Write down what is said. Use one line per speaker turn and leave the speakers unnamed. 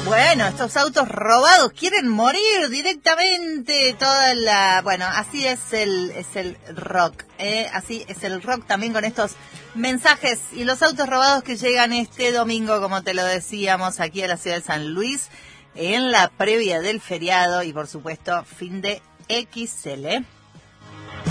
Bueno, estos autos robados quieren morir directamente. Bueno, así es el rock, así es el rock también con estos mensajes y los autos robados que llegan este domingo, como te lo decíamos, aquí a la ciudad de San Luis, en la previa del feriado y por supuesto fin de XL.